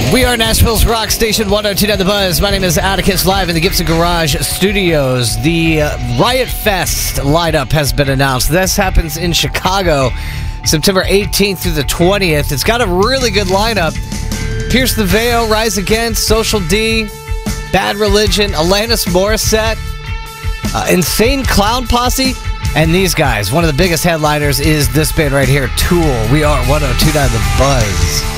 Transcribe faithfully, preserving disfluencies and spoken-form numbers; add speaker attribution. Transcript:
Speaker 1: We are Nashville's rock station, one oh two point nine The Buzz. My name is Atticus, live in the Gibson Garage Studios. The uh, Riot Fest lineup has been announced. This happens in Chicago, September eighteenth through the twentieth. It's got a really good lineup. Pierce the Veil, Rise Against, Social D, Bad Religion, Alanis Morissette, uh, Insane Clown Posse, and these guys. One of the biggest headliners is this band right here, Tool. We are one oh two point nine The Buzz.